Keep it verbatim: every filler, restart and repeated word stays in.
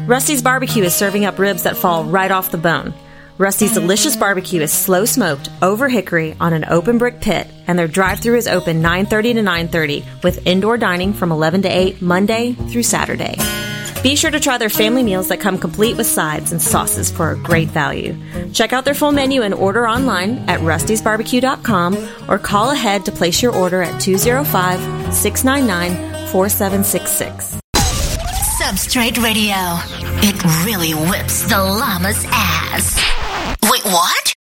Rusty's Barbecue is serving up ribs that fall right off the bone. Rusty's delicious barbecue is slow smoked over hickory on an open brick pit, and their drive-thru is open nine thirty to nine thirty with indoor dining from eleven to eight Monday through Saturday. Be sure to try their family meals that come complete with sides and sauces for a great value. Check out their full menu and order online at rustys barbecue dot com or call ahead to place your order at two oh five, six nine nine, four seven six six. Substrate Radio. It really whips the llama's ass. Wait, what?